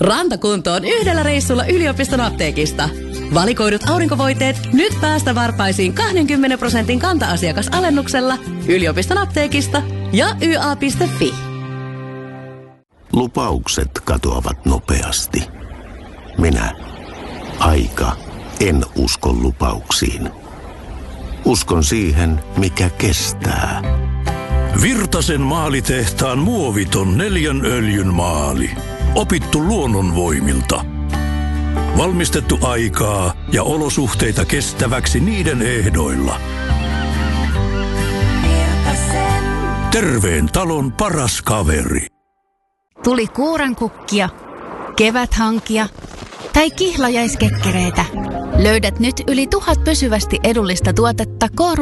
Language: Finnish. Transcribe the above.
Rantakuntoon yhdellä reissulla yliopiston apteekista. Valikoidut aurinkovoiteet nyt päästä varpaisiin 20% kanta-asiakasalennuksella yliopiston apteekista ja ya.fi. Lupaukset katoavat nopeasti. Aika, en usko lupauksiin. Uskon siihen, mikä kestää. Virtasen maalitehtaan muoviton 4 öljyn maali. Opittu luonnonvoimilta. Valmistettu aikaa ja olosuhteita kestäväksi niiden ehdoilla. Terveen talon paras kaveri. Tuli kuurankukkia, keväthankia tai kihlajaiskekkereitä. Löydät nyt yli 1000 pysyvästi edullista tuotetta